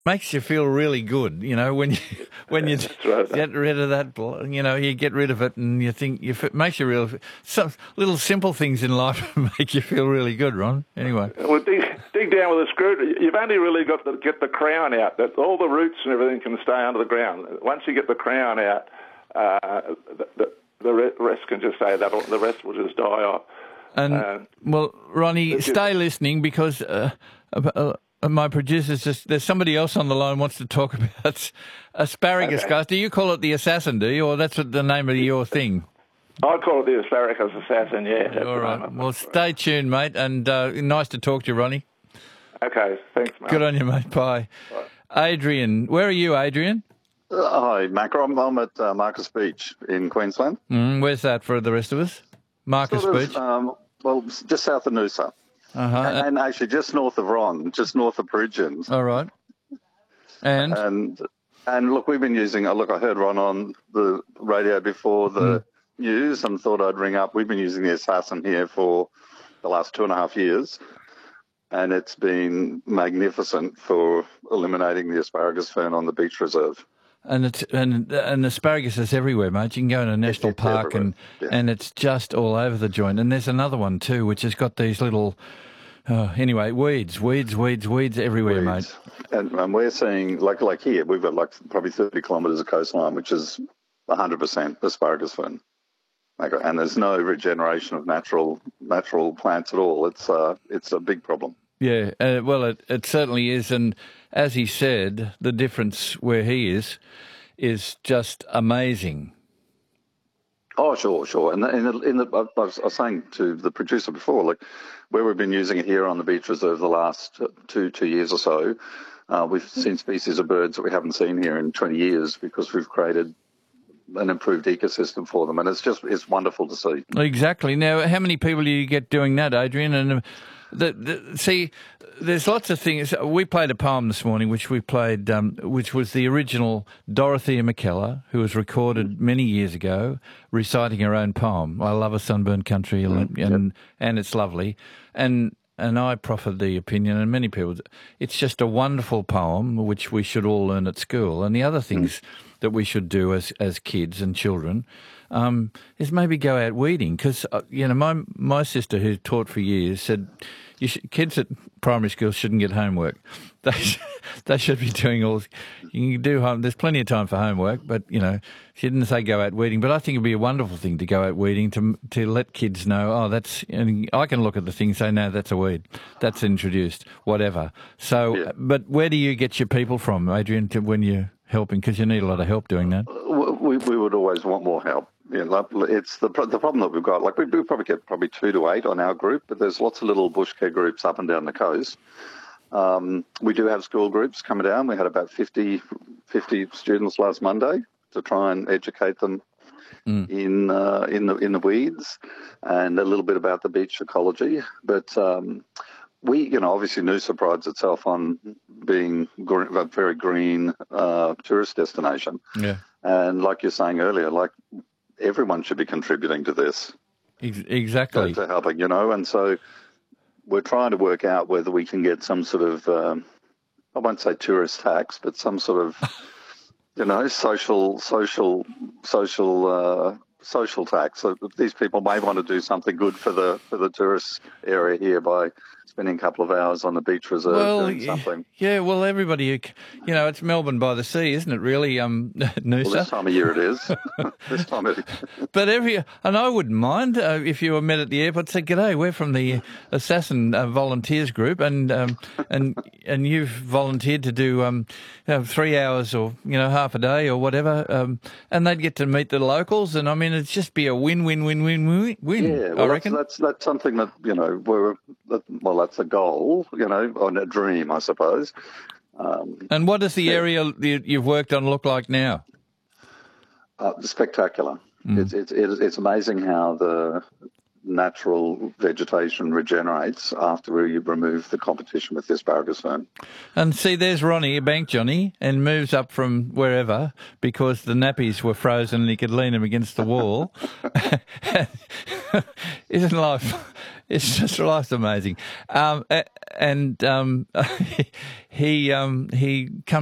makes you feel really good, when you That's right. get rid of that, you get rid of it, and you think it makes you real. Some little simple things in life make you feel really good, Ron. Anyway, Well, dig down with a screw. You've only really got to get the crown out. That all the roots and everything can stay under the ground. Once you get the crown out, the rest can just say that. The rest will just die off. and well, Ronnie, stay listening because. My producer's there's somebody else on the line wants to talk about asparagus, guys. Do you call it the assassin, do you? Or that's what the name of your thing? I call it the asparagus assassin, yeah. All right. Well, stay tuned, mate, and nice to talk to you, Ronnie. Okay, thanks, mate. Good on you, mate. Bye. Adrian, where are you, Adrian? Hi, Macro. I'm at Marcus Beach in Queensland. Where's that for the rest of us? Marcus Beach? Well, just south of Noosa. And actually just north of Ron, just north of Bridgens. All right. And look, we've been using. I heard Ron on the radio before the news, and thought I'd ring up. We've been using the Assassin here for the last 2.5 years, and it's been magnificent for eliminating the asparagus fern on the beach reserve. And asparagus is everywhere, mate. You can go in a national park and it's just all over the joint. And there's another one too, which has got these little, weeds everywhere, mate. And we're seeing, like here, we've got probably 30 kilometres of coastline, which is 100% asparagus fern. And there's no regeneration of natural plants at all. It's a big problem. Yeah, well, it certainly is, and as he said, the difference where he is just amazing. Oh, sure. And I was saying to the producer before, where we've been using it here on the beach reserve the last two years or so, we've seen species of birds that we haven't seen here in 20 years because we've created an improved ecosystem for them, and it's wonderful to see. Exactly. Now, how many people do you get doing that, Adrian? And see, there's lots of things. We played a poem this morning, which was the original Dorothea McKellar, who was recorded many years ago, reciting her own poem. I love a sunburned country, and it's lovely. And I proffered the opinion, and many people, it's just a wonderful poem, which we should all learn at school. And the other things that we should do as kids and children is maybe go out weeding, because my sister, who taught for years, said kids at primary school shouldn't get homework. They should be doing all. You can do home. There's plenty of time for homework, but she didn't say go out weeding. But I think it'd be a wonderful thing to go out weeding to let kids know. Oh, that's. And I can look at the thing and say, no, that's a weed. That's introduced. Whatever. So, But where do you get your people from, Adrian, when you're helping? Because you need a lot of help doing that. We would always want more help. It's the problem that we've got. We do probably get 2 to 8 on our group, but there's lots of little bush care groups up and down the coast. We do have school groups coming down. We had about 50 students last Monday to try and educate them in the weeds and a little bit about the beach ecology. But we, obviously Noosa prides itself on being a very green tourist destination. Yeah. And like you're saying earlier, everyone should be contributing to this. Exactly. To helping, and so we're trying to work out whether we can get some sort of, I won't say tourist tax, but some sort of, social tax. So these people may want to do something good for the tourist area here by spending a couple of hours on the beach reserve doing something. Yeah, well, everybody, it's Melbourne by the sea, isn't it, really, Noosa? Well, this time of year it is. This time it is. But and I wouldn't mind if you were met at the airport, say, g'day, we're from the Assassin Volunteers group, and you've volunteered to do 3 hours or, half a day or whatever, and they'd get to meet the locals, and I mean, it'd just be a win-win-win-win-win. Yeah, well, I reckon. That's something that, that's a goal, or a dream, I suppose. And what does the area you've worked on look like now? Spectacular. It's amazing how natural vegetation regenerates after we remove the competition with the asparagus fern. And see, there's Ronnie, Bank Johnny, and moves up from wherever because the nappies were frozen and he could lean them against the wall. Isn't life? It's just, life's amazing. He comes